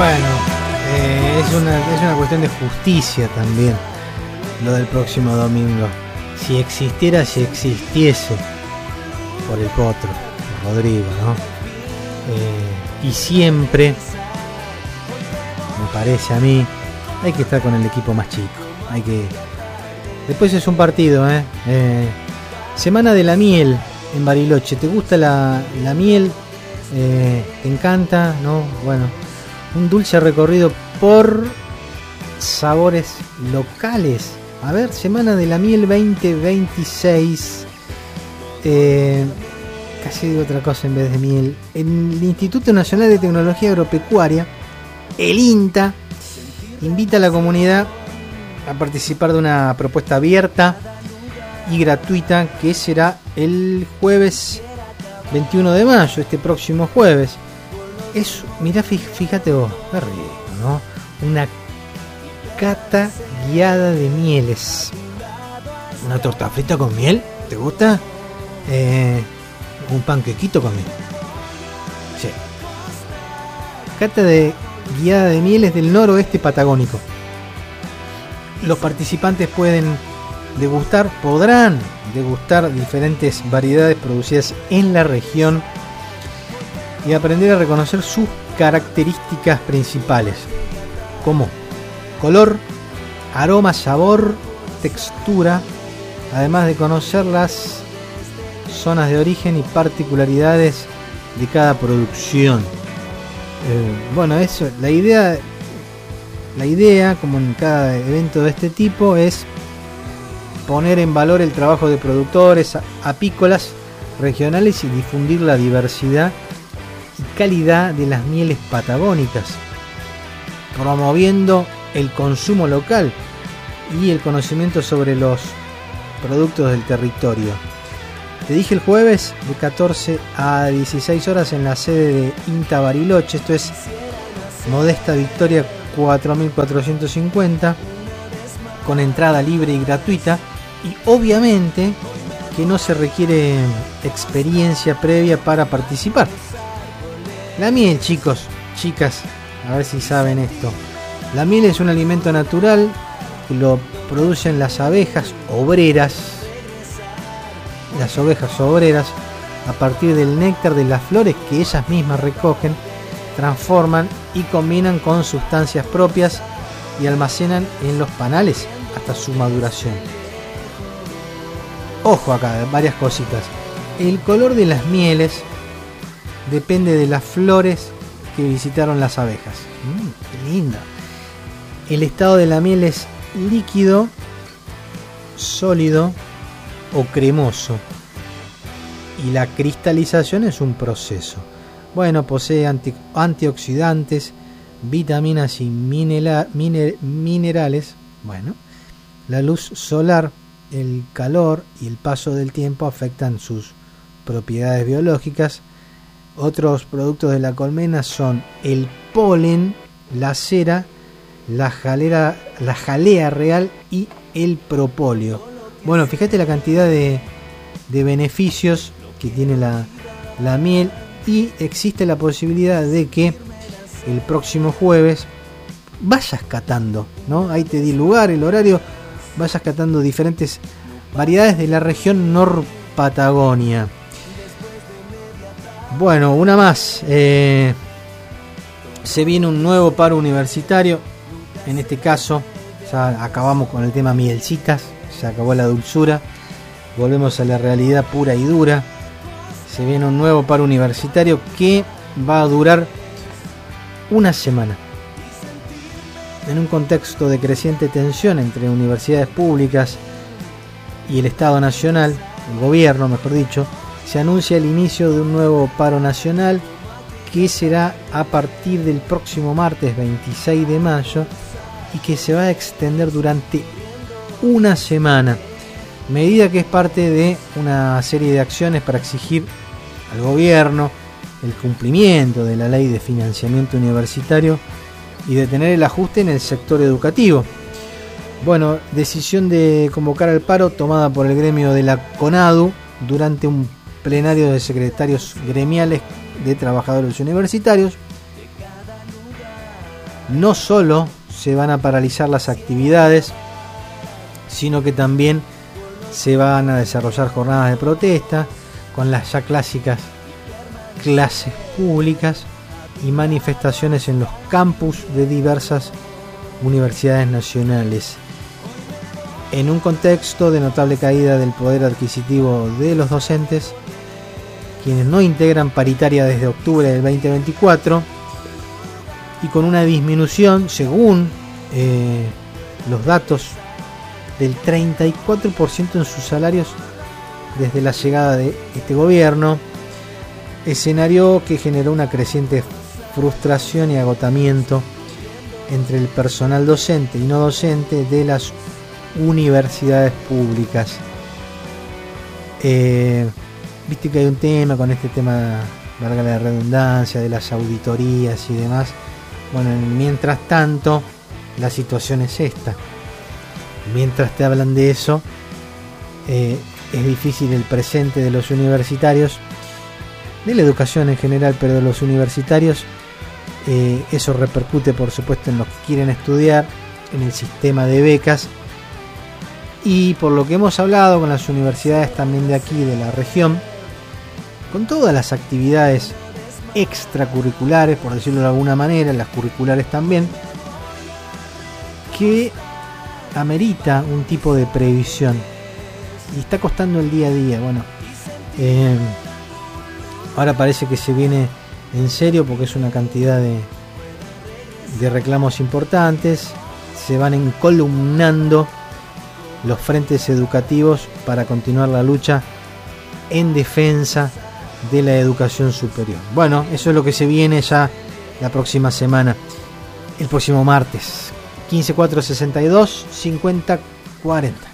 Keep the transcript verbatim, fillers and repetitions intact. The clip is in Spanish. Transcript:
Bueno, eh, es, una, es una cuestión de justicia también lo del próximo domingo. Si existiera, si existiese, por el Potro, por Rodrigo, ¿no? Eh, y siempre, me parece a mí, hay que estar con el equipo más chico. Hay que. Después es un partido, ¿eh? eh Semana de la miel en Bariloche. ¿Te gusta la, la miel? Eh, ¿Te encanta? ¿No? Bueno, un dulce recorrido por sabores locales. A ver, Semana de la Miel veinte veintiséis. Eh, casi digo otra cosa en vez de miel. El Instituto Nacional de Tecnología Agropecuaria, el INTA, invita a la comunidad a participar de una propuesta abierta y gratuita que será el jueves veintiuno de mayo, este próximo jueves. Es, mirá, fíjate vos, qué rico, ¿no? Una cata guiada de mieles. Una torta frita con miel, ¿te gusta? Eh, un panquequito con miel. Sí. Cata de guiada de mieles del noroeste patagónico. Los participantes pueden degustar, podrán degustar diferentes variedades producidas en la región y aprender a reconocer sus características principales, como color, aroma, sabor, textura, además de conocer las zonas de origen y particularidades de cada producción. Eh, bueno, eso, la idea, la idea, como en cada evento de este tipo, es poner en valor el trabajo de productores apícolas regionales y difundir la diversidad y calidad de las mieles patagónicas, promoviendo el consumo local y el conocimiento sobre los productos del territorio. Te dije el jueves de catorce a dieciséis horas en la sede de INTA Bariloche, esto es Modesta Victoria cuatro mil cuatrocientos cincuenta, con entrada libre y gratuita, y obviamente que no se requiere experiencia previa para participar. La miel, chicos, chicas, a ver si saben esto. La miel es un alimento natural que lo producen las abejas obreras, las ovejas obreras, a partir del néctar de las flores que ellas mismas recogen, transforman y combinan con sustancias propias y almacenan en los panales hasta su maduración. Ojo acá, varias cositas. El color de las mieles depende de las flores que visitaron las abejas. Mm, qué linda. El estado de la miel es líquido, sólido o cremoso. Y la cristalización es un proceso. Bueno, posee anti- antioxidantes, vitaminas y minela- miner- minerales. Bueno, la luz solar, el calor y el paso del tiempo afectan sus propiedades biológicas. Otros productos de la colmena son el polen, la cera, la jalea, la jalea real y el propóleo. Bueno, fíjate la cantidad de, de beneficios que tiene la, la miel, y existe la posibilidad de que el próximo jueves vayas catando, ¿no? Ahí te di el lugar, el horario, vayas catando diferentes variedades de la región Nor Patagonia. Bueno, una más. Eh, se viene un nuevo paro universitario. En este caso, ya acabamos con el tema mielcitas. Se acabó la dulzura. Volvemos a la realidad pura y dura. Se viene un nuevo paro universitario que va a durar una semana. En un contexto de creciente tensión entre universidades públicas y el Estado Nacional, el gobierno mejor dicho, se anuncia el inicio de un nuevo paro nacional que será a partir del próximo martes veintiséis de mayo y que se va a extender durante una semana, medida que es parte de una serie de acciones para exigir al gobierno el cumplimiento de la ley de financiamiento universitario y detener el ajuste en el sector educativo. Bueno, decisión de convocar al paro tomada por el gremio de la CONADU durante un plenario de secretarios gremiales de trabajadores universitarios. no solo se van a paralizar las actividades, sino que también se van a desarrollar jornadas de protesta con las ya clásicas clases públicas y manifestaciones en los campus de diversas universidades nacionales. En un contexto de notable caída del poder adquisitivo de los docentes, quienes no integran paritaria desde octubre del veinte veinticuatro, y con una disminución, según eh, los datos, del treinta y cuatro por ciento en sus salarios desde la llegada de este gobierno, escenario que generó una creciente frustración y agotamiento entre el personal docente y no docente de las universidades públicas. Eh, viste que hay un tema con este tema, valga la redundancia, de las auditorías y demás. Bueno, mientras tanto, la situación es esta. Mientras te hablan de eso, eh, es difícil el presente de los universitarios, de la educación en general, pero de los universitarios. Eh, eso repercute, por supuesto, en los que quieren estudiar, en el sistema de becas, y por lo que hemos hablado con las universidades también de aquí, de la región, con todas las actividades extracurriculares, por decirlo de alguna manera, las curriculares también, que amerita un tipo de previsión, y está costando el día a día. Bueno, eh, ahora parece que se viene en serio, porque es una cantidad de, de reclamos importantes. Se van encolumnando los frentes educativos para continuar la lucha en defensa de la educación superior. Bueno, eso es lo que se viene ya la próxima semana, el próximo martes, quince cuatro sesenta y dos cincuenta cuarenta.